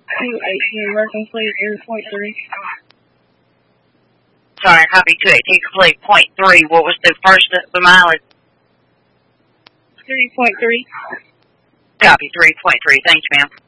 218 complete, point 3. Sorry, copy 218 complete, point 3. What was the first of the mileage? 3.3. Copy 3.3. Thanks, ma'am.